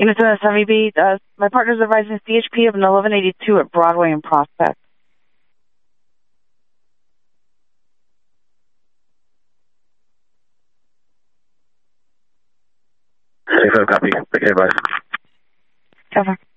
Unit 70B, my partner's advising CHP of an 1182 at Broadway and Prospect. 65 copy. Okay, bye. Over.